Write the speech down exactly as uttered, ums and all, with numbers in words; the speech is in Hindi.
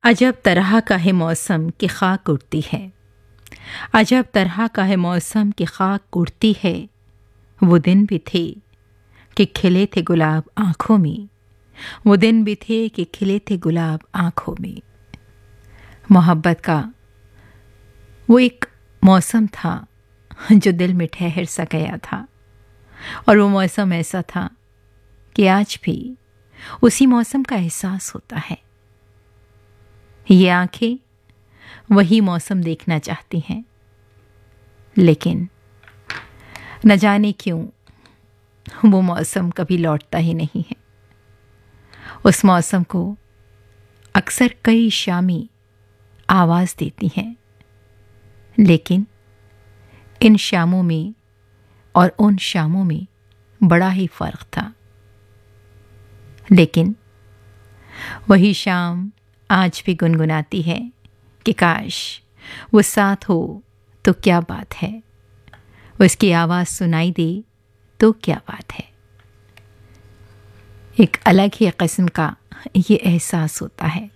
अजब तरह का है मौसम कि खाक उड़ती है। अजब तरह का है मौसम कि खाक उड़ती है। वो दिन भी थे कि खिले थे गुलाब आँखों में। वो दिन भी थे कि खिले थे गुलाब आँखों में। मोहब्बत का वो एक मौसम था जो दिल में ठहर सा गया था, और वो मौसम ऐसा था कि आज भी उसी मौसम का एहसास होता है। ये आंखें वही मौसम देखना चाहती हैं, लेकिन न जाने क्यों वो मौसम कभी लौटता ही नहीं है। उस मौसम को अक्सर कई शामी आवाज़ देती हैं, लेकिन इन शामों में और उन शामों में बड़ा ही फर्क था। लेकिन वही शाम आज भी गुनगुनाती है कि काश वो साथ हो तो क्या बात है, उसकी आवाज़ सुनाई दे तो क्या बात है। एक अलग ही किस्म का ये एहसास होता है।